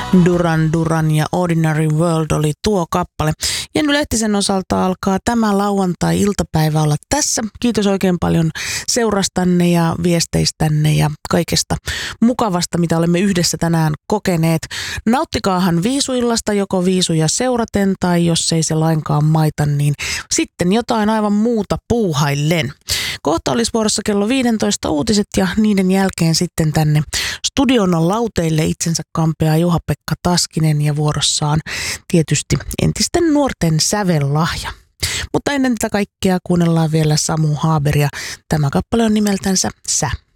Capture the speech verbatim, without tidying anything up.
Duran Duran ja Ordinary World oli tuo kappale. Jenny Lehtisen osalta alkaa tämä lauantai-iltapäivä olla tässä. Kiitos oikein paljon seurastanne ja viesteistänne ja kaikesta mukavasta, mitä olemme yhdessä tänään kokeneet. Nauttikaahan viisuillasta joko viisuja seuraten tai jos ei se lainkaan maita, niin sitten jotain aivan muuta puuhaillen. Kohta olisi vuorossa kello viisitoista uutiset ja niiden jälkeen sitten tänne studion lauteille itsensä kampeaa Juha-Pekka Taskinen ja vuorossaan tietysti entisten nuorten sävellahja. Mutta ennen tätä kaikkea kuunnellaan vielä Samu Haaberia. Tämä kappale on nimeltänsä Sä.